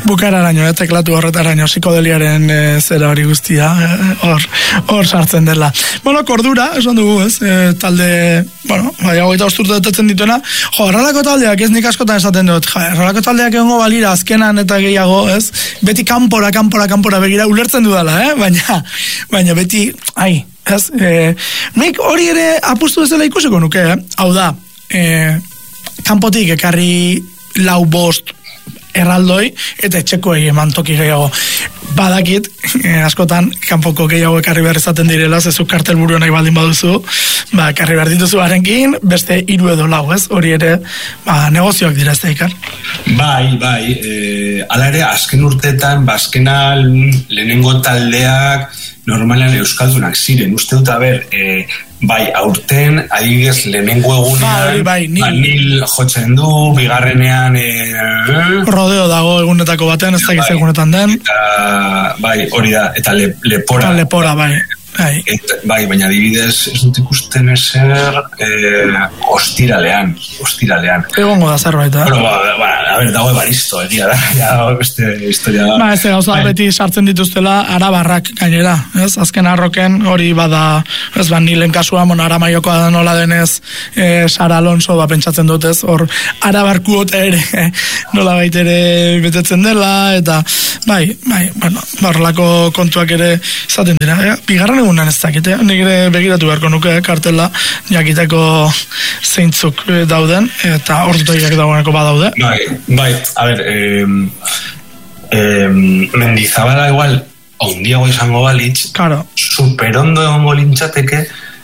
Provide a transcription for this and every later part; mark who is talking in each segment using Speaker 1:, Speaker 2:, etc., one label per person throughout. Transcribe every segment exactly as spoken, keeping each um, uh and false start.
Speaker 1: bukararaino, eh, teklatu horretaraino, psikodeliaren e, zera hori guztia, hor e, hor sartzen dela. Bueno, kordura, esan dugu, ez, e, talde, bueno, bai, hogeita osturte detetzen dituena, jo, erralako taldeak, ez nik askotan esaten dut, jo, erralako taldeak egongo balira azkenan eta gehiago, ez, beti kanpora, kanpora, kanpora begira ulertzen dudala, eh, baina, baina beti, ai, ez, e, nik hori ere apustu ezela ikusiko nuke, eh, hau da, e, kanpotik ekarri lau bost erraldoi, eta etxekoei eman toki gehiago. Badakit, eh, askotan, kanpoko gehiago ekarri behar izaten direla, zezu kartelburua nahi baldin baduzu, ba, ekarri behar dituzu harenkin, beste hiru edo lau, ez? Hori ere, ba, negozioak dira ez da ikar.
Speaker 2: Bai, bai, e, ala ere, azken urteetan, ba, azkena lehenengo taldeak, normalan euskaldunak ziren, uste dut, ber, e, bai, aurten, adibidez, lehenengo egunean,
Speaker 1: bai, bai, nil.
Speaker 2: Ba, nil jotzen du, bigarrenean, e,
Speaker 1: rodeo dago egunetako batean, ez dakiz
Speaker 2: bai,
Speaker 1: egunetan den.
Speaker 2: Eta, bai, hori da, eta le, lepora.
Speaker 1: Eta lepora, bai. Bai.
Speaker 2: Et, bai, baina adibidez ez dut ikusten ezer eh, ostiralean, ostiralean.
Speaker 1: Egongo da zerbait, eh?
Speaker 2: Bueno, ba, ba, a ver, dago ebaristo, egia da, ja, beste historia da.
Speaker 1: Ba, ez gauza bai. Beti sartzen dituztela arabarrak gainera, ez? Azken arroken hori bada, ez ba, nilen kasua, bueno, aramaioko da nola denez, e, Sara Alonso, ba, pentsatzen dut, ez? Hor, arabarkuota ere, nola baita ere betetzen dela, eta, bai, bai, bueno, horrelako kontuak ere zaten dira, eh? Bigarren egunan ez dakite, nik ere begiratu beharko nuke, kartela, jakiteko zeintzuk dauden, eta ordutoiak dagoeneko badaude.
Speaker 2: Bai, bai, a ber, eh, eh, Mendizabala igual, ondiago izango balitz,
Speaker 1: claro.
Speaker 2: Superondo egongo lintzateke,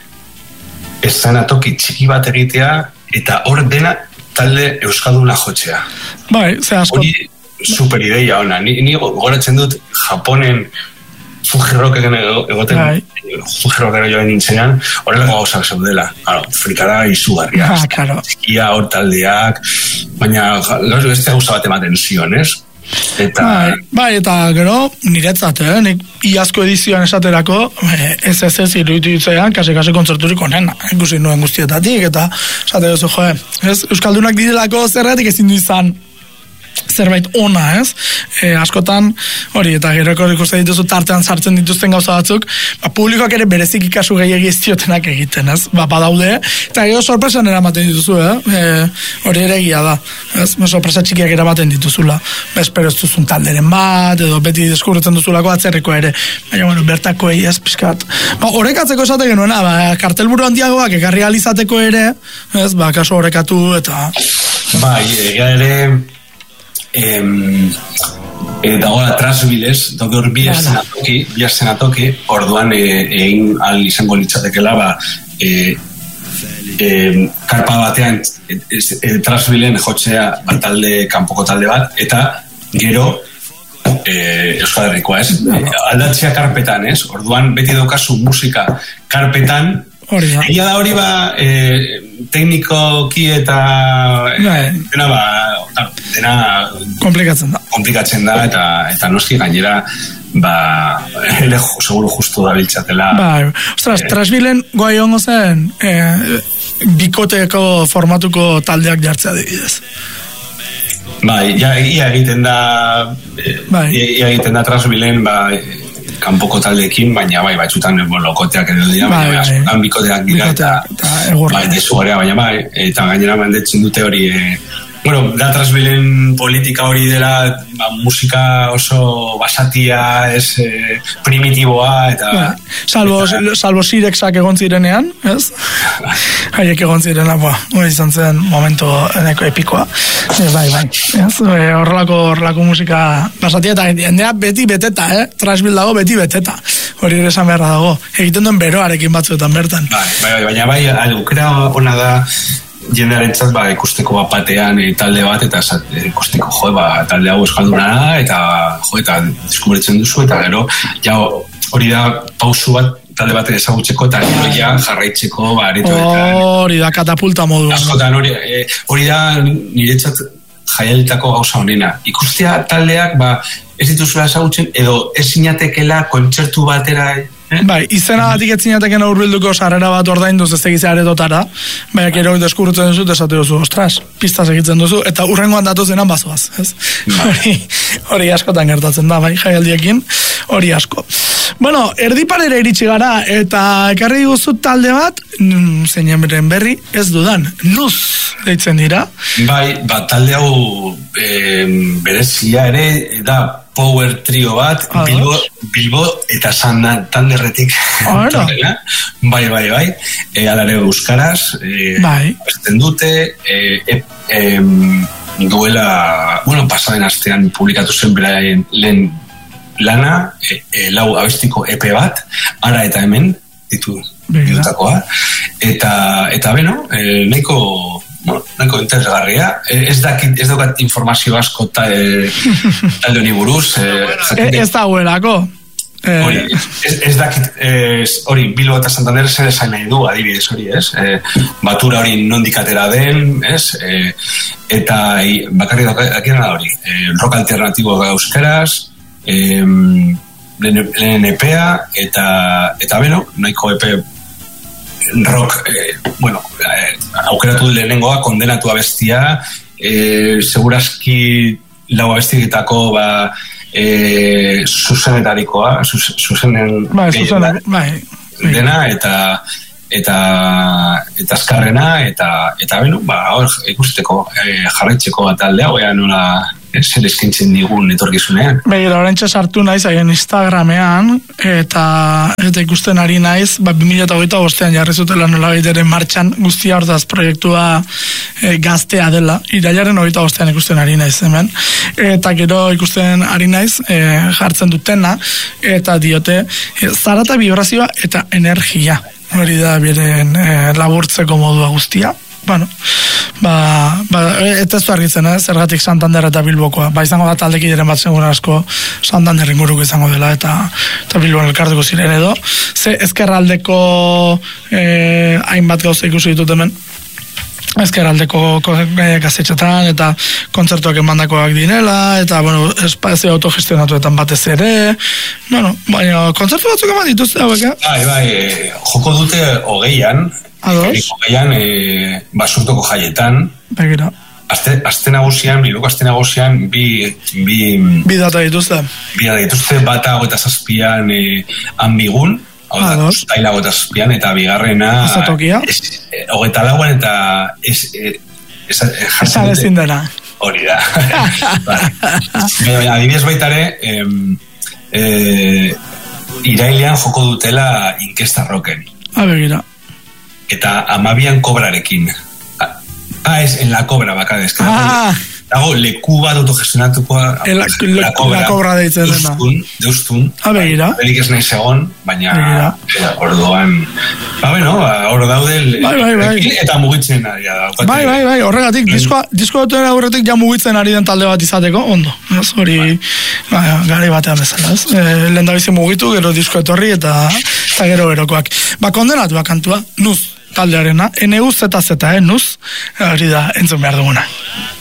Speaker 2: eszenatoki txiki bat egitea, eta hor dena talde euskalduna jotzea.
Speaker 1: Bai, ze asko.
Speaker 2: Hori superideia ona, ni, ni goratzen dut Japonen Fuji Rock egoten, Fuji Rock ero joan nintzenean, horrelako gauzak zeudela, claro, frikada izugarria,
Speaker 1: ah, claro.
Speaker 2: Ia hor taldeak, baina gaur beste gauza bat ematen zion, ez? Eta...
Speaker 1: Bai, bai, eta gero, niretzat, eh? Nik iazko edizioan esaterako, ez ez ez iruditzean, kasi-kasi kontzerturik onena, ikusi nuen guztietatik, eta esate duzu, jo, ez, Euskaldunak direlako zerratik ezin du izan zerbait ona, ez? E, askotan, hori, eta gero ikusten dituzu tartean sartzen dituzten gauza batzuk, ba, publikoak ere berezik ikasu gehiagi ez diotenak egiten, ez? Ba, badaude, eta gero sorpresan eramaten dituzu, eh? E, hori ere egia da, ez? Ba, sorpresa txikiak eramaten dituzula. Ba, espero ez duzun talderen bat, edo beti deskurretzen duzulako atzerreko ere. Baina, bueno, bertakoei ez, pixkat. Ba, horrekatzeko esate genuena, ba, kartelburu handiagoak ekarri alizateko ere, ez? Ba, kaso horrekatu, eta...
Speaker 2: Bai, egia ere... Em, e, dagoela Trasbilez, daude hor bi eszenatoki, bi eszenatoki, orduan egin e, al izango litzatekela, ba, e, e, karpa batean e, e, Trasbilen jotzea bat talde, kanpoko talde bat, eta gero e, Euskal Herrikoa, ez? E, aldatzea karpetan, ez? Orduan beti daukazu musika karpetan, egia da hori ba e, teknikoki eta e, dena ba dena
Speaker 1: komplikatzen da
Speaker 2: komplikatzen da eta eta noski gainera ba ele seguro justu da biltzatela
Speaker 1: ba, ostras, e, Trasbilen goa egongo zen e, bikoteko formatuko taldeak jartzea adibidez.
Speaker 2: Bai, ja, ia egiten da e, bai. ia egiten da Trasbilen ba kanpoko taldeekin, baina bai, batzutan lokoteak edo dira,
Speaker 1: bai,
Speaker 2: baina bai, bai, bikoteak dira, eta, eta bai, desugarea, baina bai, eta gainera mandetzen dute hori, e, bueno, da Trasbilen politika hori dela, ba, musika oso basatia, ez, e, primitiboa, eta...
Speaker 1: Ba, salvo, eta, salvo Sirexak egon zirenean, ez? Haiek egon zirena, ba, hori izan zen momento eneko epikoa, e, bai, bai, ez? E, horrelako, horrelako musika basatia, eta jendea beti beteta, eh? Trasbil dago beti beteta, hori ere esan beharra dago, egiten duen beroarekin batzuetan bertan.
Speaker 2: Bai, bai, baina bai, aukera ona da, jendearentzat ba, ikusteko bat batean e, talde bat, eta e, ikusteko jo, ba, talde hau euskalduna da, eta jo, eta deskubritzen duzu, eta gero, ja, hori da pausu bat, talde bat ezagutzeko, eta gero ja jarraitzeko, ba, aretoetan.
Speaker 1: Hori da katapulta modu.
Speaker 2: Askotan, hori, e, hori da niretzat jaialitako gauza honena. Ikustea taldeak, ba, ez dituzula ezagutzen, edo ez sinatekela kontzertu batera Eh?
Speaker 1: Bai, izena batik etzinatekin aurbilduko sarrera bat ordainduz ez egiz aretotara, bai, gero deskurrutzen duzu, esate duzu, ostras, pistaz egitzen duzu, eta urrengoan datozenan bazoaz, ez? Hori, hori askotan gertatzen da, bai, jaialdiekin, hori asko. Bueno, erdiparera iritsi gara, eta ekarri guzut talde bat, zeinen beren berri, ez dudan, nuz deitzen dira.
Speaker 2: Bai, bat talde hau e, berezia ere, da, power trio bat, Bilbo, Bilbo eta Santanderretik. Bai, bai, bai. E, alare euskaraz, e,
Speaker 1: bai.
Speaker 2: Esten dute, e, e, e, duela, bueno, pasaden astean publikatu zen beraien lehen lana, e, e, lau abestiko E P bat, ara eta hemen, ditu dutakoa. Eta, eta beno, e, nahiko... Bueno, nahiko interesgarria. Ez dakit, ez daukat informazio asko ta, e, talde honi buruz. E,
Speaker 1: ez da huelako.
Speaker 2: Hori, ez, ez dakit, hori, Bilbo eta Santander zer esan nahi du, adibidez hori, ez? E, batura hori nondik atera den, ez? E, eta e, bakarri dakien da hori, e, rock alternatibo euskaraz, e, lehen E P A, eta, eta beno, nahiko E P rock, eh, bueno, eh, aukeratu lehenengoa, kondenatu abestia, eh, segurazki lau abestiketako ba, eh, zuzenetarikoa, zuzenen
Speaker 1: bai, zuzenet, bai,
Speaker 2: dena, eta eta eta azkarrena, eta eta beno, ba, hor ikusteko eh, jarraitzeko bat aldea, oia nola zer eskintzen digun etorkizunean.
Speaker 1: Begira, orentxe sartu naiz haien Instagramean, eta, eta ikusten ari naiz, ba, bi mila hogeita bostean jarri zutela nola baiteren martxan guztia hortaz proiektua e, gaztea dela, irailaren hogeita bostean ikusten ari naiz hemen, eta gero ikusten ari naiz e, jartzen dutena, eta diote, e, zarata vibrazioa eta energia, hori da beren e, laburtzeko modua guztia. Bueno, ba, ba, eta ez du argitzen, eh? Zergatik Santander eta Bilbokoa. Ba, izango da taldekideren bat segun asko Santander inguruko izango dela, eta, eta Bilbon elkartuko ziren edo. Ze ezkerraldeko eh, hainbat gauza ikusi ditut hemen. Ezkerraldeko gazetxetan eta kontzertuak emandakoak direla, eta, bueno, espazio autogestionatuetan batez ere. Bueno, baina, kontzertu batzuk eman dituzte hauek, eh?
Speaker 2: Bai, bai, joko dute hogeian, Hogeian, e, basurtoko jaietan.
Speaker 1: Begira.
Speaker 2: Azte, azte nagusian, Bilboko azte nagusian, bi... Bi,
Speaker 1: bi data dituzte.
Speaker 2: Bi data dituzte, bata hogeita zazpian e, anbigun, hogeita hogeita zazpian, eta bigarrena...
Speaker 1: Azatokia.
Speaker 2: Hogeita lauan, eta... Ez, ez, ez,
Speaker 1: Esan ezin dena.
Speaker 2: Hori da. Adibidez baitare, e, e, irailean joko dutela inkesta roken.
Speaker 1: A begira.
Speaker 2: Eta amabian kobrarekin. Ah, ez, en la cobra, baka dezka.
Speaker 1: Ah!
Speaker 2: Dago, leku bat autogestionatukoa
Speaker 1: la, la, la cobra, la cobra deitzen dena.
Speaker 2: Deustun, deustun.
Speaker 1: Ah, begira.
Speaker 2: Berik ez nahi segon, baina orduan... Ba, bueno, hor daude...
Speaker 1: Bai, bai, bai.
Speaker 2: Eta mugitzen ari da.
Speaker 1: Bai, bai, bai, horregatik, diskoa, diskoa dutera horretik ja mugitzen ari den talde bat izateko, ondo. Ez, hori, bai. Ba, gari batean bezala, ez. E, lehen da bizi mugitu, gero disko etorri, eta, eta gero gerokoak. Ba, kondenatu kantua, nuz taldearena, N U Z Z, eh, nuz, hori da, entzun behar duguna.